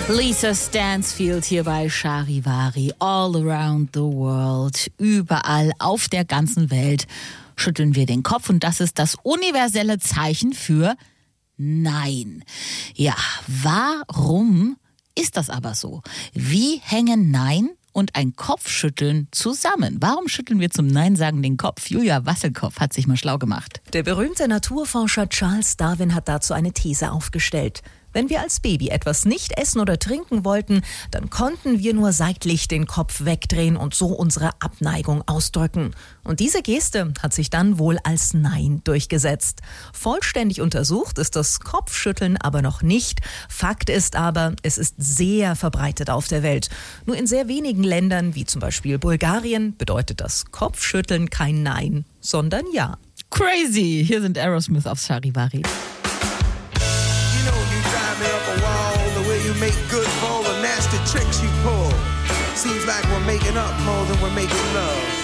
Lisa Stansfield hier bei Charivari. All around the world, überall auf der ganzen Welt schütteln wir den Kopf und das ist das universelle Zeichen für Nein. Ja, warum ist das aber so? Wie hängen Nein und ein Kopfschütteln zusammen? Warum schütteln wir zum Nein sagen den Kopf? Julia Wasselkopf hat sich mal schlau gemacht. Der berühmte Naturforscher Charles Darwin hat dazu eine These aufgestellt. Wenn wir als Baby etwas nicht essen oder trinken wollten, dann konnten wir nur seitlich den Kopf wegdrehen und so unsere Abneigung ausdrücken. Und diese Geste hat sich dann wohl als Nein durchgesetzt. Vollständig untersucht ist das Kopfschütteln aber noch nicht. Fakt ist aber, es ist sehr verbreitet auf der Welt. Nur in sehr wenigen Ländern, wie zum Beispiel Bulgarien, bedeutet das Kopfschütteln kein Nein, sondern Ja. Crazy! Hier sind Aerosmith auf Charivari. You make good for all the nasty tricks you pull. Seems like we're making up more than we're making love.